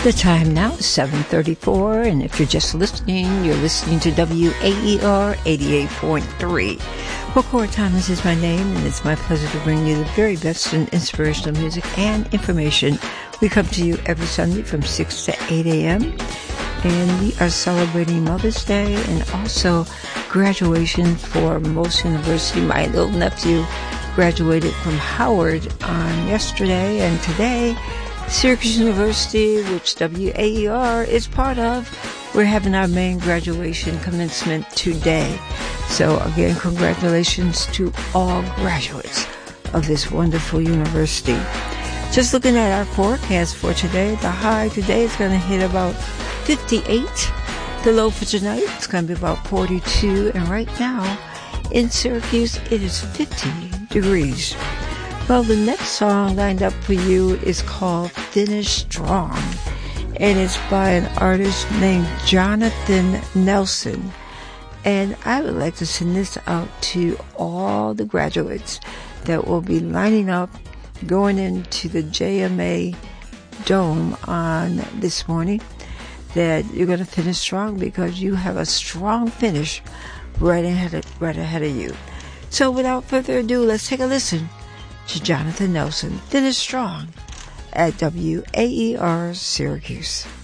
The time now is 7:34, and if you're just listening, you're listening to WAER 88.3. Wakora Thomas is my name, and it's my pleasure to bring you the very best in inspirational music and information. We come to you every Sunday from 6 to 8 a.m., and we are celebrating Mother's Day and also graduation for Moss University. My little nephew graduated from Howard on yesterday, and today Syracuse University, which WAER is part of, we're having our main graduation commencement today. So again, congratulations to all graduates of this wonderful university. Just looking at our forecast for today, the high today is going to hit about 58. The low for tonight is going to be about 42. And right now in Syracuse, it is 50 degrees. Well, the next song lined up for you is called Finish Strong, and it's by an artist named Jonathan Nelson. And I would like to send this out to all the graduates that will be lining up going into the JMA Dome on this morning, that you're going to finish strong because you have a strong finish right ahead of you. So without further ado, let's take a listen to Jonathan Nelson, Finish Strong, at WAER Syracuse.